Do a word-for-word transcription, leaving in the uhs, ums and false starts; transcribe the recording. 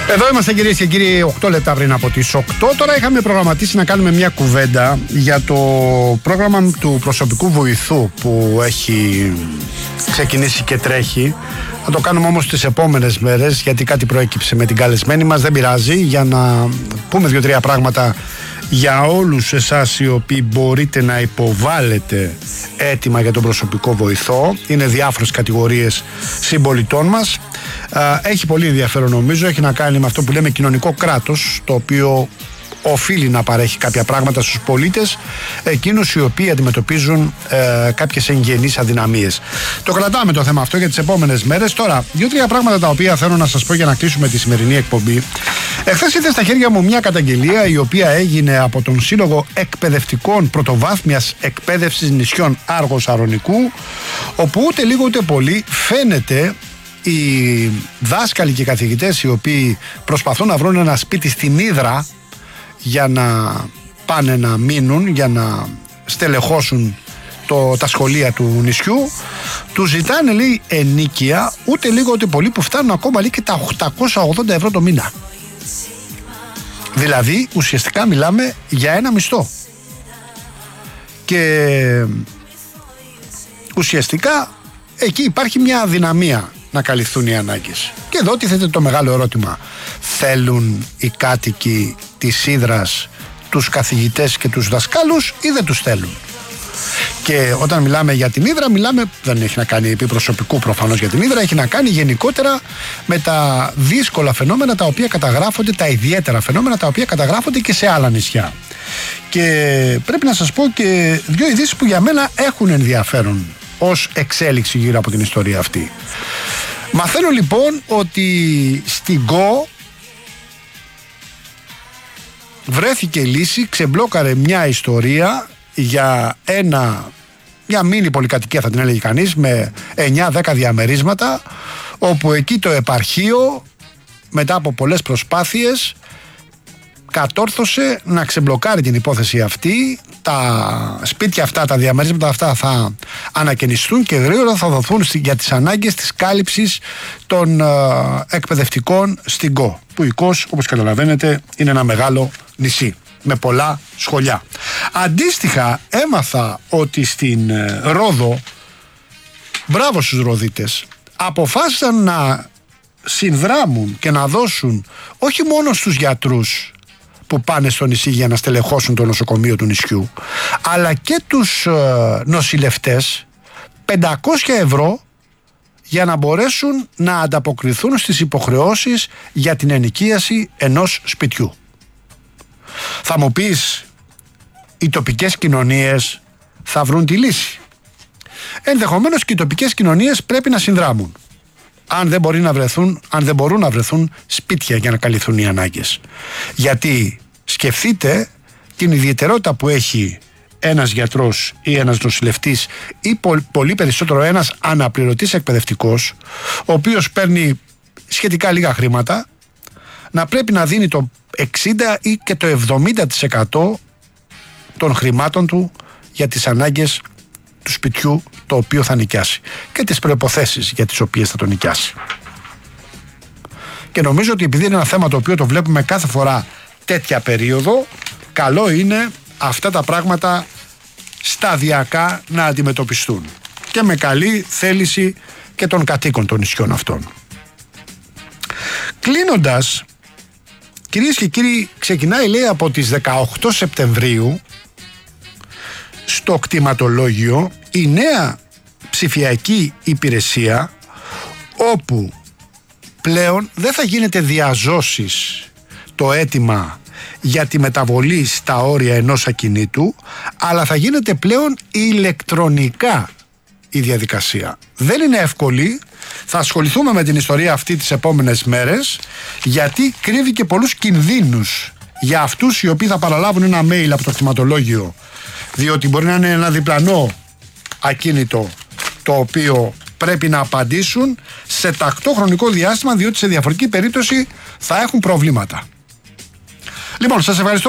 Εδώ είμαστε κυρίες και κύριοι, οκτώ λεπτά πριν από τις οκτώ. Τώρα είχαμε προγραμματίσει να κάνουμε μια κουβέντα για το πρόγραμμα του προσωπικού βοηθού που έχει ξεκινήσει και τρέχει. Θα το κάνουμε όμως τις επόμενες μέρες, γιατί κάτι προέκυψε με την καλεσμένη μας. Δεν πειράζει, για να πούμε δύο-τρία πράγματα για όλους εσάς οι οποίοι μπορείτε να υποβάλλετε έτοιμα για τον προσωπικό βοηθό. Είναι διάφορες κατηγορίες συμπολιτών μας. Έχει πολύ ενδιαφέρον, νομίζω. Έχει να κάνει με αυτό που λέμε κοινωνικό κράτος, το οποίο οφείλει να παρέχει κάποια πράγματα στους πολίτες, εκείνους οι οποίοι αντιμετωπίζουν ε, κάποιες εγγενείς αδυναμίες. Το κρατάμε το θέμα αυτό για τις επόμενες μέρες. Τώρα, δύο-τρία πράγματα τα οποία θέλω να σας πω για να κλείσουμε τη σημερινή εκπομπή. Εχθές ήρθε στα χέρια μου μια καταγγελία η οποία έγινε από τον Σύλλογο Εκπαιδευτικών Πρωτοβάθμιας Εκπαίδευσης Νησιών Άργος Αρωνικού, όπου ούτε λίγο ούτε πολύ φαίνεται οι δάσκαλοι και οι καθηγητές οι οποίοι προσπαθούν να βρουν ένα σπίτι στην Ύδρα για να πάνε να μείνουν, για να στελεχώσουν το, τα σχολεία του νησιού, τους ζητάνε, λέει, ενίκεια ούτε λίγο ούτε πολύ, που φτάνουν ακόμα, λέει, και τα οκτακόσια ογδόντα ευρώ το μήνα. Δηλαδή ουσιαστικά μιλάμε για ένα μισθό. Και ουσιαστικά εκεί υπάρχει μια αδυναμία να καλυφθούν οι ανάγκες. Και εδώ τίθεται το μεγάλο ερώτημα. Θέλουν οι κάτοικοι της Ύδρας τους καθηγητές και τους δασκάλους ή δεν τους θέλουν? Και όταν μιλάμε για την Ύδρα, μιλάμε, δεν έχει να κάνει επί προσωπικού προφανώς για την Ύδρα, έχει να κάνει γενικότερα με τα δύσκολα φαινόμενα τα οποία καταγράφονται, τα ιδιαίτερα φαινόμενα τα οποία καταγράφονται και σε άλλα νησιά. Και πρέπει να σας πω και δύο ειδήσεις που για μένα έχουν ενδιαφέρον ως εξέλιξη γύρω από την ιστορία αυτή. Μαθαίνω λοιπόν ότι στην Γκο βρέθηκε λύση, ξεμπλόκαρε μια ιστορία για ένα, μια μίνι πολυκατοικία θα την έλεγε κανείς, με εννιά δέκα διαμερίσματα, όπου εκεί το επαρχείο μετά από πολλές προσπάθειες κατόρθωσε να ξεμπλοκάρει την υπόθεση αυτή. Τα σπίτια αυτά, τα διαμερίσματα αυτά θα ανακαινιστούν και γρήγορα θα δοθούν για τις ανάγκες της κάλυψης των ε, εκπαιδευτικών στην Γκο, που η Κος, όπως καταλαβαίνετε, είναι ένα μεγάλο νησί με πολλά σχολιά. Αντίστοιχα έμαθα ότι στην ε, Ρόδο, μπράβο στους Ροδίτες, αποφάσισαν να συνδράμουν και να δώσουν όχι μόνο στους γιατρούς που πάνε στο νησί για να στελεχώσουν το νοσοκομείο του νησιού, αλλά και τους ε, νοσηλευτές πεντακόσια ευρώ για να μπορέσουν να ανταποκριθούν στις υποχρεώσεις για την ενοικίαση ενός σπιτιού. Θα μου πεις, οι τοπικές κοινωνίες θα βρουν τη λύση. Ενδεχομένως και οι τοπικές κοινωνίες πρέπει να συνδράμουν, αν δεν, μπορεί να βρεθούν, αν δεν μπορούν να βρεθούν σπίτια για να καλυφθούν οι ανάγκες. Γιατί σκεφτείτε την ιδιαιτερότητα που έχει ένας γιατρός ή ένας νοσηλευτής ή πολύ περισσότερο ένας αναπληρωτής εκπαιδευτικός, ο οποίος παίρνει σχετικά λίγα χρήματα, να πρέπει να δίνει το εξήντα ή και το εβδομήντα τοις εκατό των χρημάτων του για τις ανάγκες του σπιτιού το οποίο θα νοικιάσει και τις προϋποθέσεις για τις οποίες θα το νοικιάσει. Και νομίζω ότι επειδή είναι ένα θέμα το οποίο το βλέπουμε κάθε φορά τέτοια περίοδο, καλό είναι αυτά τα πράγματα σταδιακά να αντιμετωπιστούν και με καλή θέληση και των κατοίκων των νησιών αυτών. Κλείνοντας, κυρίες και κύριοι, ξεκινάει, λέει, από τις δεκαοκτώ Σεπτεμβρίου στο κτηματολόγιο η νέα ψηφιακή υπηρεσία, όπου πλέον δεν θα γίνεται διαζώσεις το αίτημα για τη μεταβολή στα όρια ενός ακινήτου, αλλά θα γίνεται πλέον ηλεκτρονικά η διαδικασία. Δεν είναι εύκολη. Θα ασχοληθούμε με την ιστορία αυτή τις επόμενες μέρες, γιατί κρύβει και πολλούς κινδύνους για αυτούς οι οποίοι θα παραλάβουν ένα mail από το κτηματολόγιο, διότι μπορεί να είναι ένα διπλανό ακίνητο το οποίο πρέπει να απαντήσουν σε τακτό χρονικό διάστημα, διότι σε διαφορετική περίπτωση θα έχουν προβλήματα. Λοιπόν, σας ευχαριστώ.